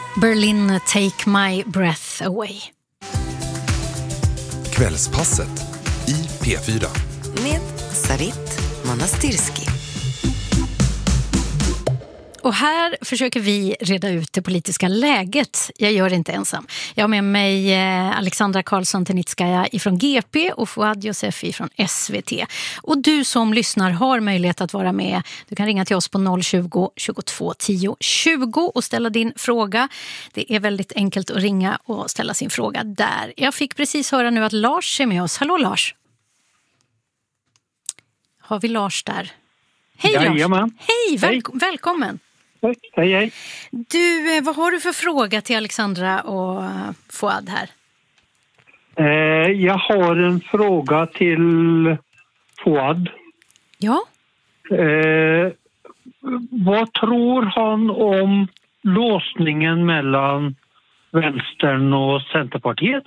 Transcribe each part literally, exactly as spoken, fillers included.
Berlin, Take My Breath Away. Kvällspasset i P fyra. Med Sarit Manastirski. Och här försöker vi reda ut det politiska läget. Jag gör det inte ensam. Jag har med mig Alexandra Karlsson-Tenitskaya ifrån G P och Fouad Yousefi från S V T. Och du som lyssnar har möjlighet att vara med. Du kan ringa till oss på noll tjugo, tjugotvå, tio, tjugo och ställa din fråga. Det är väldigt enkelt att ringa och ställa sin fråga där. Jag fick precis höra nu att Lars är med oss. Hallå Lars! Har vi Lars där? Hej Jajamän. Lars! Hej, väl- Hej. välkommen! Hej, hej. Du, vad har du för fråga till Alexandra och Fouad här? Eh, jag har en fråga till Fouad. Ja? Eh, vad tror han om låsningen mellan Vänstern och Centerpartiet?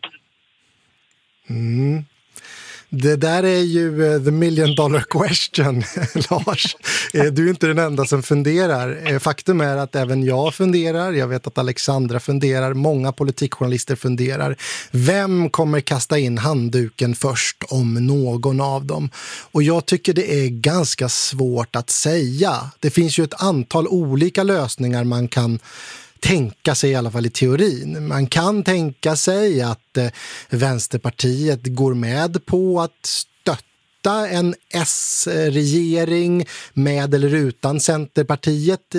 Mm. Det där är ju uh, the million dollar question, Lars. Du är inte den enda som funderar. Faktum är att även jag funderar. Jag vet att Alexandra funderar. Många politikjournalister funderar. Vem kommer kasta in handduken först om någon av dem? Och jag tycker det är ganska svårt att säga. Det finns ju ett antal olika lösningar man kan tänka sig, i alla fall i teorin. Man kan tänka sig att eh, Vänsterpartiet går med på att stötta en S-regering med eller utan Centerpartiet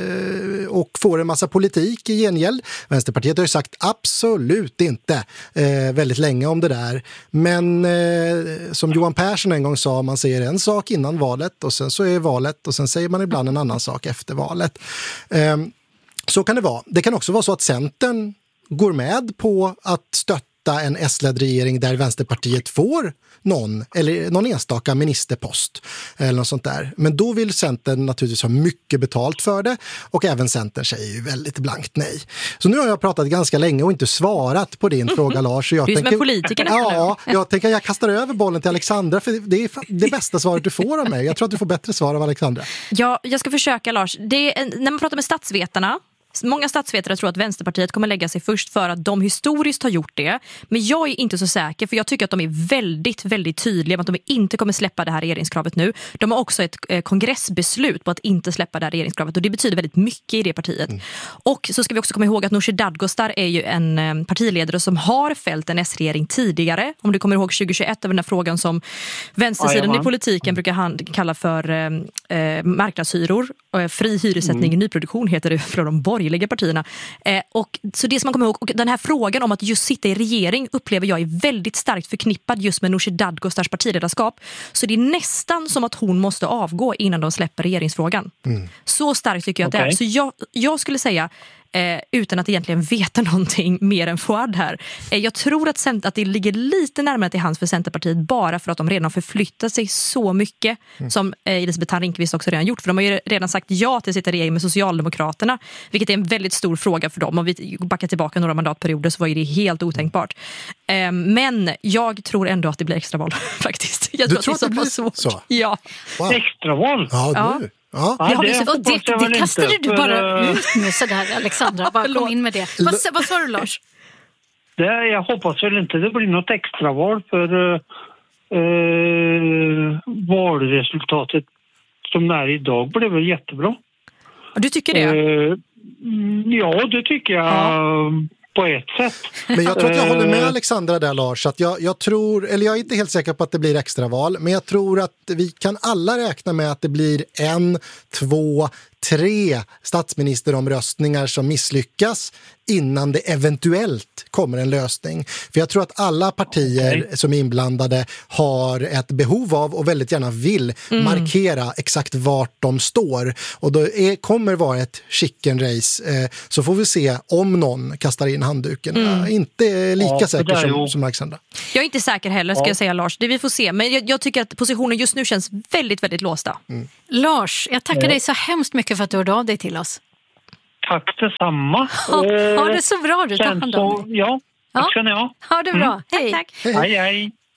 eh, och får en massa politik i gengäld. Vänsterpartiet har ju sagt absolut inte eh, väldigt länge om det där. Men eh, som Johan Persson en gång sa, man säger en sak innan valet och sen så är valet och sen säger man ibland en annan sak efter valet. Eh, Så kan det vara. Det kan också vara så att Centern går med på att stötta en S-ledd regering där Vänsterpartiet får någon eller någon enstaka ministerpost eller något sånt där. Men då vill Centern naturligtvis ha mycket betalt för det och även Centern säger ju väldigt blankt nej. Så nu har jag pratat ganska länge och inte svarat på din fråga, Lars. Jag du är tänker, som en politiker. Ja, jag tänker att jag kastar över bollen till Alexandra för det är det bästa svaret du får av mig. Jag tror att du får bättre svar av Alexandra. Ja, jag ska försöka, Lars. Det är, när man pratar med statsvetarna, många statsvetare tror att Vänsterpartiet kommer lägga sig först för att de historiskt har gjort det. Men jag är inte så säker, för jag tycker att de är väldigt, väldigt tydliga med att de inte kommer släppa det här regeringskravet nu. De har också ett eh, kongressbeslut på att inte släppa det här regeringskravet och det betyder väldigt mycket i det partiet. Mm. Och så ska vi också komma ihåg att Nooshi Dadgostar är ju en eh, partiledare som har fällt en S-regering tidigare. Om du kommer ihåg tjugohundratjugoett över den här frågan som vänstersidan Ajamän. i politiken brukar hand, kalla för eh, eh, marknadshyror. Eh, fri hyressättning mm. i nyproduktion heter det för de borgerliga partierna. Eh, och, så det som man kommer ihåg, och den här frågan om att just sitta i regering upplever jag är väldigt starkt förknippad just med Nooshi Dadgostars partiledarskap. Så det är nästan som att hon måste avgå innan de släpper regeringsfrågan. Mm. Så starkt tycker jag okay. att det är. Så jag, jag skulle säga Eh, utan att egentligen veta någonting mer än Fouad här. Eh, jag tror att, cent- att det ligger lite närmare till hands för Centerpartiet bara för att de redan har förflyttat sig så mycket mm. som eh, Elisabeth Ringqvist också redan gjort. För de har ju redan sagt ja till att sitta i regering med Socialdemokraterna, vilket är en väldigt stor fråga för dem. Om vi backar tillbaka några mandatperioder så var ju det helt otänkbart. Eh, men jag tror ändå att det blir extraval faktiskt. Jag du tror, tror att det, att det blir svårt. så? Ja. Wow. Extraval? Ja, ja. du. Ja. Ja, Ja, det, och det, det kastade du bara för, ut med sådär, Alexandra. Bara kom in med det. Vad, vad sa du, Lars? Det, jag hoppas väl inte det blir något extraval för uh, valresultatet som det är idag blev väl jättebra. Du tycker det? Uh, ja, det tycker jag. Ja. På ett sätt. Men jag tror att jag håller med Alexandra där, Lars. Att jag, jag tror, eller jag är inte helt säker på att det blir extraval, men jag tror att vi kan alla räkna med att det blir en, två, tre statsministeromröstningar som misslyckas innan det eventuellt kommer en lösning. För jag tror att alla partier okay. som är inblandade har ett behov av och väldigt gärna vill mm. markera exakt vart de står. Och då är, kommer vara ett chicken race. Eh, så får vi se om någon kastar in handduken. Mm. Jag är inte lika ja, säker som, som Alexandra. Jag är inte säker heller, ska ja. jag säga, Lars. Det vi får se. Men jag, jag tycker att positionen just nu känns väldigt, väldigt låsta. Mm. Lars, jag tackar ja. dig så hemskt mycket för att du hörde av dig till oss. Tack detsamma. Ha, ha det så bra, du tar hand om dig. Ja, tack ska ni ha. Ha det bra. Mm. Hej. Tack, tack. Hej, hej.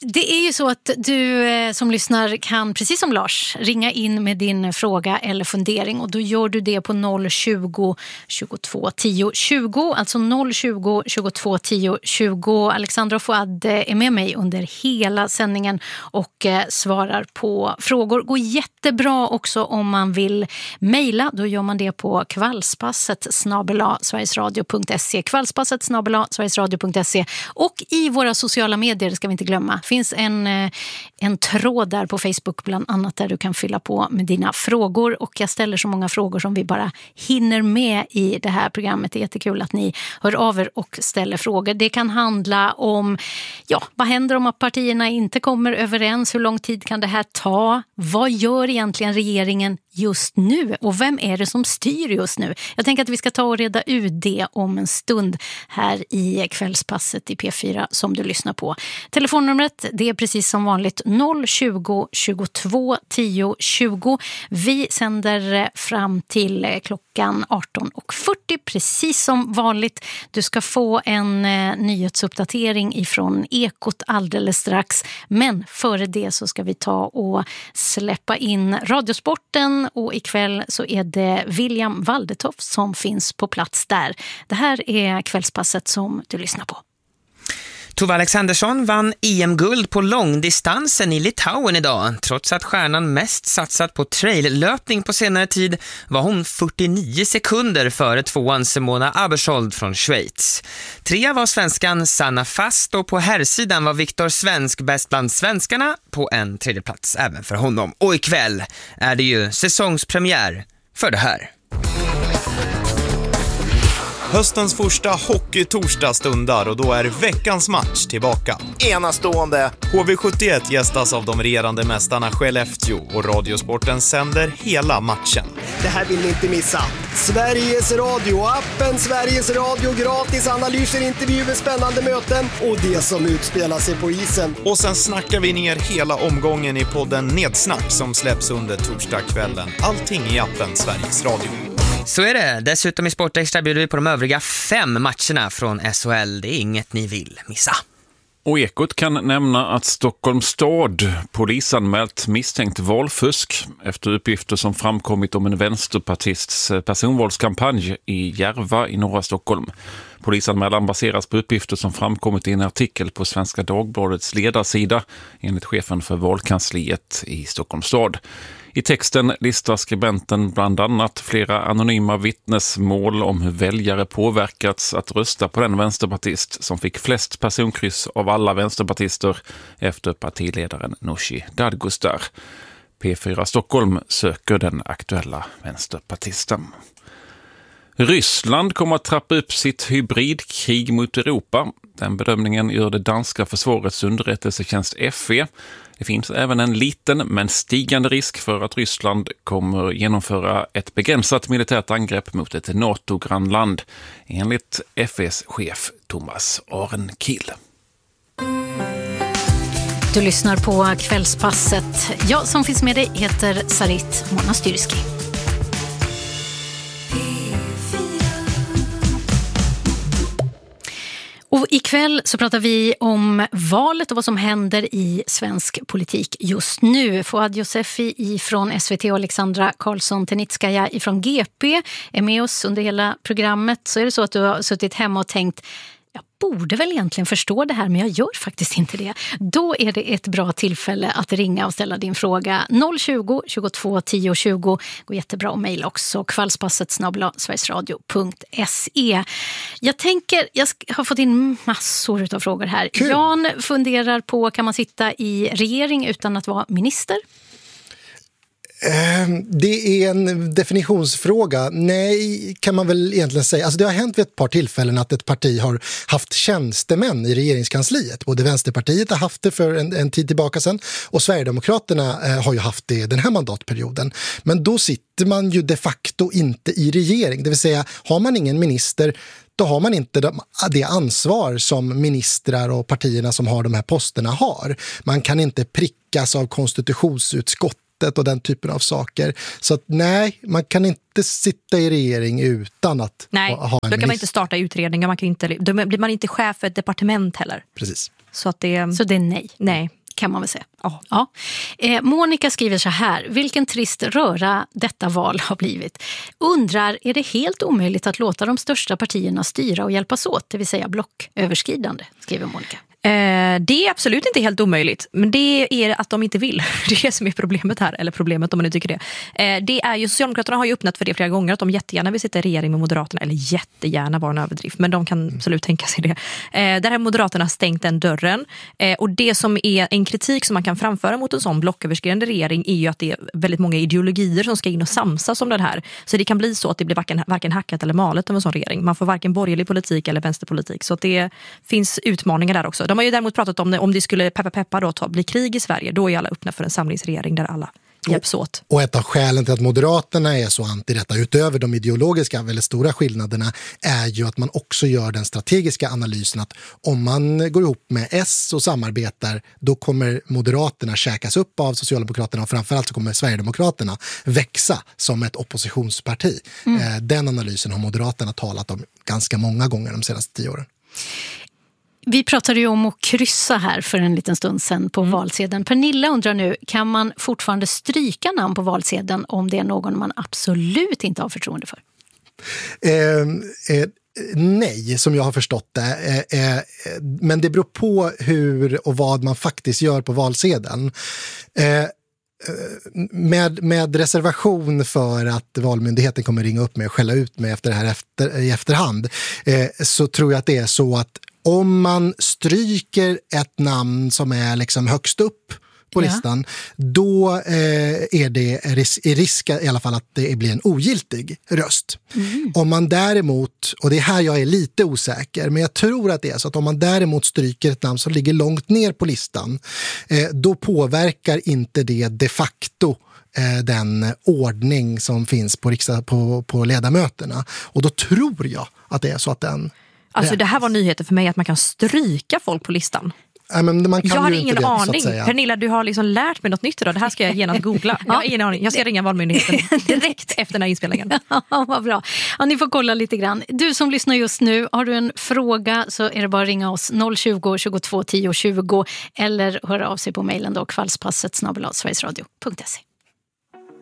Det är ju så att du eh, som lyssnar kan, precis som Lars, ringa in med din fråga eller fundering, och då gör du det på noll tjugo, tjugotvå, tio, tjugo, alltså noll tjugo, tjugotvå, tio, tjugo. Alexandra och Fouad är med mig under hela sändningen och eh, svarar på frågor. Går jättebra också om man vill mejla, då gör man det på kvällspasset snabel-a sverigesradio punkt se, kvällspasset snabel-a sverigesradio punkt se, och i våra sociala medier, ska vi inte glömma, finns en, en tråd där på Facebook bland annat där du kan fylla på med dina frågor, och jag ställer så många frågor som vi bara hinner med i det här programmet. Det är jättekul att ni hör av er och ställer frågor. Det kan handla om, ja, vad händer om att partierna inte kommer överens? Hur lång tid kan det här ta? Vad gör egentligen regeringen just nu? Och vem är det som styr just nu? Jag tänker att vi ska ta och reda ut det om en stund här i kvällspasset i P fyra som du lyssnar på. Telefonnumret, det är precis som vanligt noll tjugo, tjugotvå, tio, tjugo. Vi sänder fram till klockan arton och fyrtio, precis som vanligt. Du ska få en eh, nyhetsuppdatering ifrån Ekot alldeles strax. Men före det så ska vi ta och släppa in Radiosporten, och ikväll så är det William Waldetoft som finns på plats där. Det här är kvällspasset som du lyssnar på. Tove Alexandersson vann E M-guld på långdistansen i Litauen idag. Trots att stjärnan mest satsat på traillöpning på senare tid var hon fyrtionio sekunder före tvåan Simona Abersold från Schweiz. Trea var svenskan Sanna Fast, och på herrsidan var Viktor Svensk bäst bland svenskarna, på en tredje plats även för honom. Och ikväll är det ju säsongspremiär för det här. Höstens första hockey-torsdag stundar, och då är veckans match tillbaka. Enastående! H V sjuttioett gästas av de regerande mästarna Skellefteå, och Radiosporten sänder hela matchen. Det här vill ni inte missa. Sveriges Radio, appen Sveriges Radio, gratis analyser, intervjuer, spännande möten och det som utspelar sig på isen. Och sen snackar vi ner hela omgången i podden Nedsnack som släpps under torsdagskvällen. Allting i appen Sveriges Radio. Så är det. Dessutom i Sportextra bjuder vi på de övriga fem matcherna från S H L. Det är inget ni vill missa. Och Ekot kan nämna att Stockholms stad polisanmält misstänkt valfusk efter uppgifter som framkommit om en vänsterpartists personvalskampanj i Järva i norra Stockholm. Polisanmälan baseras på uppgifter som framkommit i en artikel på Svenska Dagbladets ledarsida enligt chefen för valkansliet i Stockholms stad. I texten listar skribenten bland annat flera anonyma vittnesmål om hur väljare påverkats att rösta på den vänsterpartist som fick flest personkryss av alla vänsterpartister efter partiledaren Nooshi Dadgostar. P fyra Stockholm söker den aktuella vänsterpartisten. Ryssland kommer att trappa upp sitt hybridkrig mot Europa. Den bedömningen gör det danska försvarets underrättelsetjänst F E. Det finns även en liten men stigande risk för att Ryssland kommer genomföra ett begränsat militärt angrepp mot ett NATO-grannland, enligt F E:s chef Thomas Arenkiel. Du lyssnar på kvällspasset. Jag som finns med dig heter Sarit Monastyrski. Och ikväll så pratar vi om valet och vad som händer i svensk politik just nu. Fouad Yousefi från S V T och Alexandra Karlsson-Tenitskaja från G P är med oss under hela programmet. Så är det så att du har suttit hemma och tänkt, jag borde väl egentligen förstå det här, men jag gör faktiskt inte det. Då är det ett bra tillfälle att ringa och ställa din fråga. noll tjugo, tjugotvå, tio, tjugo. Går jättebra att mejla också. Kvällspasset snabel-a sverigesradio punkt se. Jag tänker, jag har fått in massor av frågor här. Kul. Jan funderar på, kan man sitta i regering utan att vara minister? Det är en definitionsfråga. Nej, kan man väl egentligen säga. Alltså det har hänt vid ett par tillfällen att ett parti har haft tjänstemän i regeringskansliet. Både Vänsterpartiet har haft det för en, en tid tillbaka sedan, och Sverigedemokraterna eh, har ju haft det den här mandatperioden. Men då sitter man ju de facto inte i regering. Det vill säga, har man ingen minister, då har man inte det ansvar som ministrar och partierna som har de här posterna har. Man kan inte prickas av konstitutionsutskottet parlamentet och den typen av saker. Så att nej, man kan inte sitta i regering utan att nej, ha, ha en då kan minister. man inte starta utredningar, man kan inte, då blir man inte chef för ett departement heller. Precis. Så, att det, Så det är nej. Nej. Kan man väl säga. Ja. Ja. Eh, Monica skriver så här: vilken trist röra detta val har blivit. Undrar, är det helt omöjligt att låta de största partierna styra och hjälpas åt, det vill säga blocköverskridande, skriver Monica. Eh, det är absolut inte helt omöjligt, men det är att de inte vill. Det är det som är problemet här, eller problemet om man nu tycker det. Eh, det är ju, Socialdemokraterna har ju öppnat för det flera gånger, att de jättegärna vill sitta i regering med Moderaterna, eller jättegärna var en överdrift, men de kan absolut tänka sig det. Eh, där har Moderaterna stängt den dörren, eh, och det som är en kritik som man kan framföra mot en sån blocköverskridande regering är ju att det är väldigt många ideologier som ska in och samsas om den här. Så det kan bli så att det blir varken, varken hackat eller malet av en sån regering. Man får varken borgerlig politik eller vänsterpolitik, så att det finns utmaningar där också. De har ju däremot pratat om det, om det skulle peppa peppa då ta, bli krig i Sverige, då är alla öppna för en samlingsregering där alla hjälps åt. Och ett av skälen till att Moderaterna är så anti detta, utöver de ideologiska väldigt stora skillnaderna, är ju att man också gör den strategiska analysen att om man går ihop med S och samarbetar, då kommer Moderaterna käkas upp av Socialdemokraterna, och framförallt så kommer Sverigedemokraterna växa som ett oppositionsparti. Mm. Den analysen har Moderaterna talat om ganska många gånger de senaste tio åren. Vi pratade ju om att kryssa här för en liten stund sedan på mm. valsedeln. Pernilla undrar nu, kan man fortfarande stryka namn på valsedeln om det är någon man absolut inte har förtroende för? Eh, eh, nej, som jag har förstått det. Eh, eh, men det beror på hur och vad man faktiskt gör på valsedeln. Eh, Med, med reservation för att valmyndigheten kommer ringa upp mig och skälla ut mig efter det här efter, i efterhand, eh, så tror jag att det är så att om man stryker ett namn som är liksom högst upp på ja. listan, då eh, är det ris- är risk i alla fall att det blir en ogiltig röst. Mm. Om man däremot, och det är här jag är lite osäker, men jag tror att det är så att om man däremot stryker ett namn som ligger långt ner på listan, eh, då påverkar inte det de facto eh, den ordning som finns på, riksdag, på, på ledamöterna. Och då tror jag att det är så att den... Alltså det här var nyheter för mig, att man kan stryka folk på listan. Ja, men man kan jag har ju ingen inte det, aning. Pernilla, du har liksom lärt mig något nytt idag. Det här ska jag genast googla. Jag har ingen aning. Jag ska ringa valmyndigheten direkt efter den här inspelningen. Ja, vad bra. Ja, ni får kolla lite grann. Du som lyssnar just nu, har du en fråga så är det bara att ringa oss noll tjugo, tjugotvå, tio, tjugo eller höra av sig på mejlen då, kvällspasset snabel-a sverigesradio punkt se.